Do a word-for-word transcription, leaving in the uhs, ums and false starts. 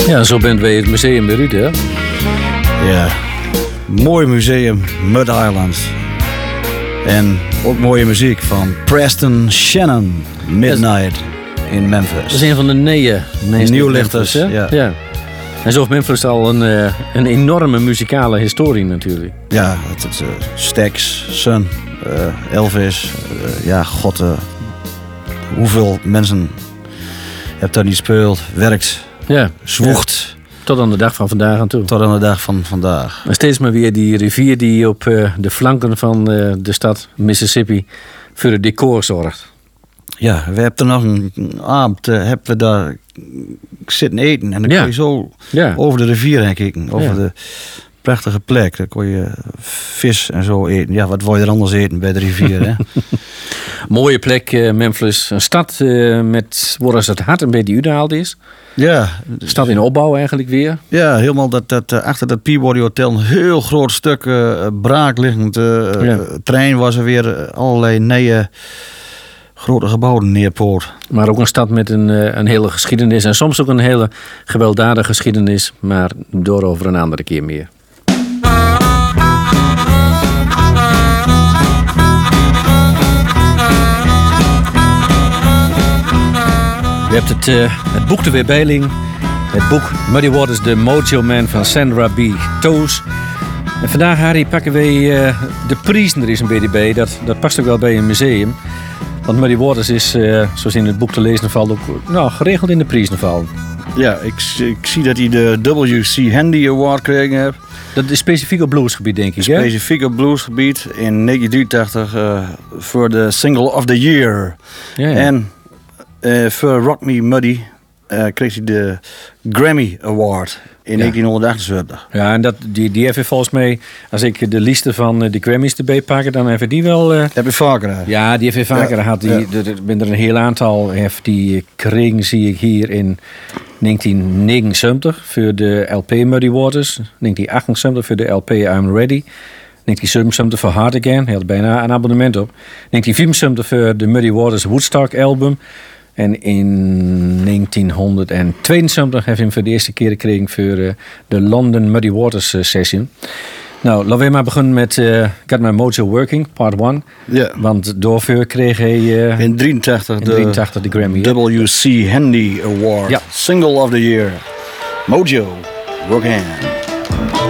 Ja, zo bent wij het museum weer uit, hè? Ja, mooi museum, Mud Island. En ook mooie muziek van Preston Shannon, Midnight in Memphis. Dat is een van de neeën. Nieuwlichters, hè? ja. ja. En zo heeft Memphis al een, uh, een enorme muzikale historie natuurlijk. Ja, het is uh, Stax, Sun, uh, Elvis, uh, ja, god, uh, hoeveel mensen hebt daar niet gespeeld, werkt, ja. zwoegt. Ja. Tot aan de dag van vandaag aan toe. Tot aan de dag van vandaag. En steeds maar weer die rivier die op uh, de flanken van uh, de stad Mississippi voor het decor zorgt. Ja, we hebben er nog een avond uh, hebben we daar zitten eten. En dan ja. kon je zo ja. over de rivier heen kijken. Over ja. de prachtige plek. Dan kon je vis en zo eten. Ja, wat wil je er anders eten bij de rivier, hè? Mooie plek, uh, Memphis. Een stad uh, met, waar het hart een beetje uitgehaald is. Ja. Stad in opbouw eigenlijk weer. Ja, helemaal dat, dat, uh, achter dat Peabody Hotel een heel groot stuk uh, braakliggend uh, ja. trein was er weer uh, allerlei nieuwe grote gebouwen neerpoort. Maar ook een stad met een, uh, een hele geschiedenis en soms ook een hele gewelddadige geschiedenis, maar door over een andere keer meer. Je hebt het, uh, het boek er weer bijling. Het boek Muddy Waters, The Mojo Man van Sandra B. Toos. En vandaag, Harry, pakken wij uh, de prijzen er eens een beetje bij. Dat, dat past ook wel bij een museum. Want Muddy Waters is, uh, zoals in het boek te lezen valt, ook nou, geregeld in de prijzen vallen. Ja, ik, ik zie dat hij de W C Handy Award gekregen heeft. Dat is specifiek op bluesgebied, denk ik, hè? Specifiek op bluesgebied in negentien drieëntachtig uh, voor de Single of the Year. Ja, ja. En uh, voor Rock Me Muddy uh, kreeg hij de Grammy Award in ja. negentien achtenzeventig. Ja, en dat, die, die heeft volgens mij, als ik de lijsten van de Grammys erbij pak, dan heeft die wel... Uh, heb je vaker gehad? Ja, die heeft hij vaker ja. gehad. Die, ja. Er ben er een heel aantal heeft die gekregen, zie ik hier in negentien negenenzeventig voor de L P Muddy Waters. negentien achtenzeventig voor de L P I'm Ready. negentien zevenenzeventig voor Hard Again. Hij had bijna een abonnement op. negentien vierenzeventig voor de Muddy Waters Woodstock album. En in negentien tweeënzeventig heeft hij hem voor de eerste keer gekregen voor uh, de London Muddy Waters uh, session. Nou, laten we maar beginnen met uh, Got My Mojo Working, part one. Ja. Want daarvoor kreeg hij uh, in drieëntachtig in drieëntachtig de, de Grammy. W C Handy Award. Ja. Single of the Year. Mojo Working.